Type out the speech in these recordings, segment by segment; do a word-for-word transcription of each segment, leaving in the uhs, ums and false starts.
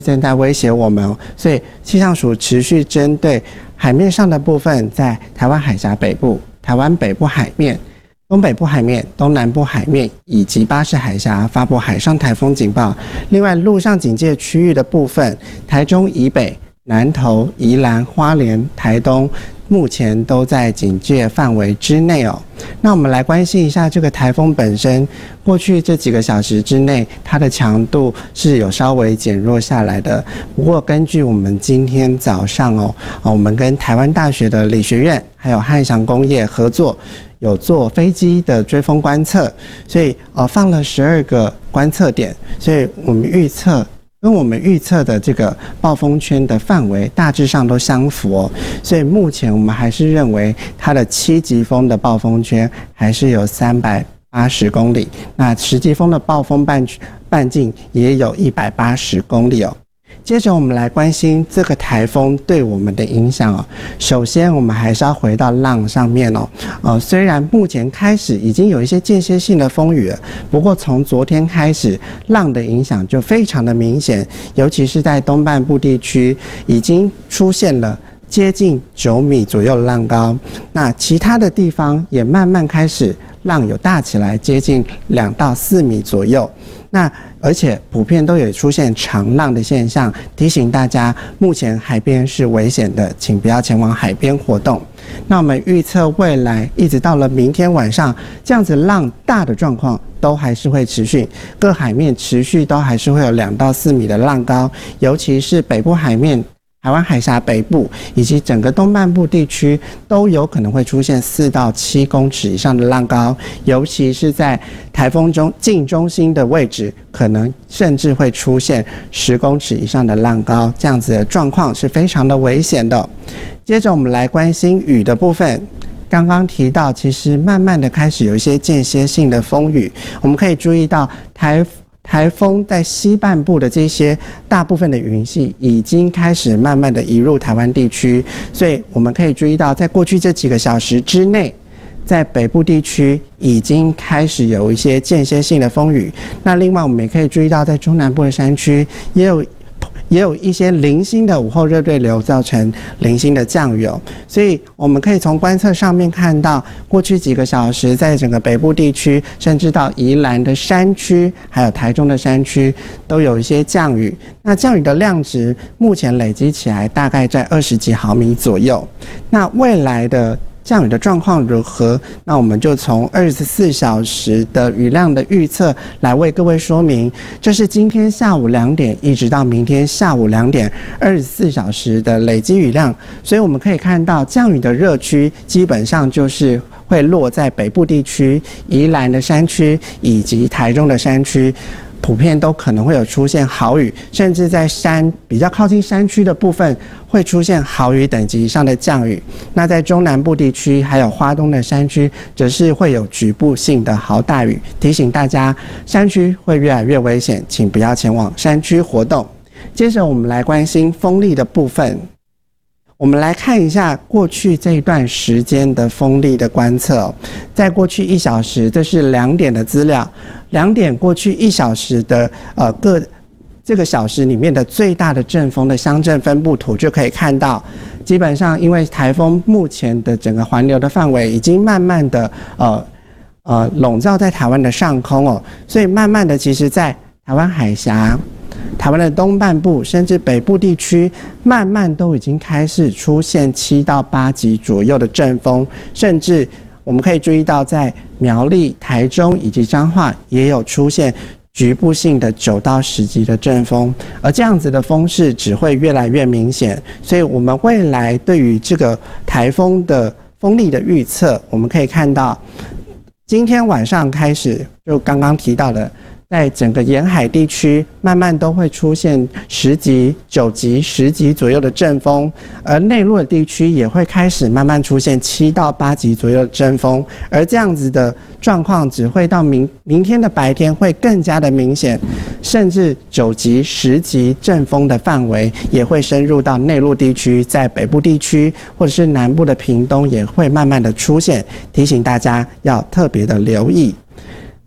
正在威胁我们，所以气象署持续针对海面上的部分，在台湾海峡北部、台湾北部海面、东北部海面、东南部海面以及巴士海峡发布海上台风警报。另外，陆上警戒区域的部分，台中以北、南投、宜兰、花莲、台东目前都在警戒范围之内哦。那我们来关心一下这个台风本身，过去这几个小时之内，它的强度是有稍微减弱下来的。不过根据我们今天早上哦，我们跟台湾大学的理学院还有汉翔工业合作，有做飞机的追风观测，所以呃放了十二个观测点，所以我们预测。跟我们预测的这个暴风圈的范围大致上都相符哦，所以目前我们还是认为它的七级风的暴风圈还是有三百八十公里，那十级风的暴风半半径也有一百八十公里哦。接着我们来关心这个台风对我们的影响哦。首先我们还是要回到浪上面哦。呃，虽然目前开始已经有一些间歇性的风雨了，不过从昨天开始，浪的影响就非常的明显，尤其是在东半部地区已经出现了接近九米左右的浪高，那其他的地方也慢慢开始浪有大起来，接近两到四米左右。那而且普遍都有出现长浪的现象，提醒大家目前海边是危险的，请不要前往海边活动。那我们预测未来一直到了明天晚上，这样子浪大的状况都还是会持续，各海面持续都还是会有两到四米的浪高，尤其是北部海面。台湾海峡北部以及整个东半部地区都有可能会出现四到七公尺以上的浪高，尤其是在台风中近中心的位置，可能甚至会出现十公尺以上的浪高，这样子的状况是非常的危险的。接着我们来关心雨的部分。刚刚提到，其实慢慢的开始有一些间歇性的风雨，我们可以注意到台台风在西半部的这些大部分的云系已经开始慢慢的移入台湾地区，所以我们可以注意到，在过去这几个小时之内，在北部地区已经开始有一些间歇性的风雨。那另外我们也可以注意到，在中南部的山区也有也有一些零星的午后热对流造成零星的降雨哦，所以我们可以从观测上面看到，过去几个小时在整个北部地区，甚至到宜兰的山区，还有台中的山区，都有一些降雨。那降雨的量值目前累积起来大概在二十几毫米左右。那未来的降雨的状况如何？那我们就从二十四小时的雨量的预测来为各位说明。这是今天下午两点一直到明天下午两点二十四小时的累积雨量，所以我们可以看到降雨的热区基本上就是会落在北部地区、宜兰的山区以及台中的山区。普遍都可能会有出现豪雨，甚至在山比较靠近山区的部分会出现豪雨等级以上的降雨。那在中南部地区还有花东的山区，则是会有局部性的豪大雨。提醒大家，山区会越来越危险，请不要前往山区活动。接着我们来关心风力的部分。我们来看一下过去这一段时间的风力的观测哦，在过去一小时，这是两点的资料，两点过去一小时的呃各这个小时里面的最大的阵风的乡镇分布图就可以看到，基本上因为台风目前的整个环流的范围已经慢慢的呃呃笼罩在台湾的上空哦，所以慢慢的其实在台湾海峡。台湾的东半部甚至北部地区，慢慢都已经开始出现七到八级左右的阵风，甚至我们可以注意到，在苗栗、台中以及彰化也有出现局部性的九到十级的阵风，而这样子的风势只会越来越明显。所以，我们未来对于这个台风的风力的预测，我们可以看到，今天晚上开始，就刚刚提到的。在整个沿海地区，慢慢都会出现十级、九级、十级左右的阵风，而内陆的地区也会开始慢慢出现七到八级左右的阵风，而这样子的状况只会到明明天的白天会更加的明显，甚至九级、十级阵风的范围也会深入到内陆地区，在北部地区或者是南部的屏东也会慢慢的出现，提醒大家要特别的留意。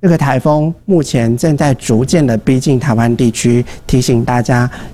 这个台风目前正在逐渐的逼近台湾地区，提醒大家